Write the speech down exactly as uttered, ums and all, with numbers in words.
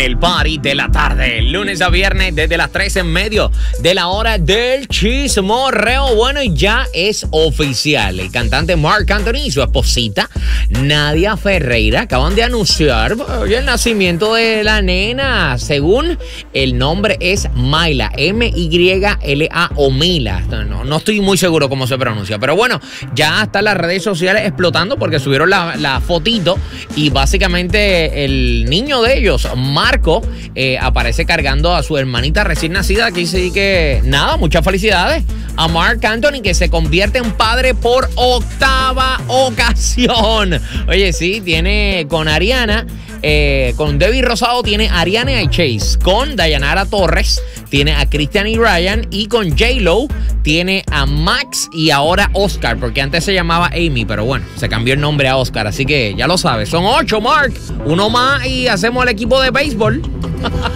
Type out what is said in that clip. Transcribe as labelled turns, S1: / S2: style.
S1: el party de la tarde, lunes a viernes desde las tres en medio de la hora del chismorreo. Bueno, y ya es oficial. El cantante Marc Anthony y su esposita Nadia Ferreira acaban de anunciar hoy el nacimiento de la nena. Según el nombre es Mayla, M Y L A o Mila. No, no estoy muy seguro cómo se pronuncia, pero bueno, ya están las redes sociales explotando porque subieron la, la fotito y básicamente el niño de ellos, Marco, eh, aparece cargando a su hermanita recién nacida. Aquí sí que nada, muchas felicidades a Marc Anthony, que se convierte en padre por octava ocasión. Oye, sí, tiene con Ariana, eh, con Debbie Rosado tiene a Ariana y Chase, con Dayanara Torres tiene a Christian y Ryan, y con J-Lo tiene a Max y ahora Oscar, porque antes se llamaba Amy, pero bueno, se cambió el nombre a Oscar, así que ya lo sabes, son ocho, Mark, uno más y hacemos el equipo de béisbol.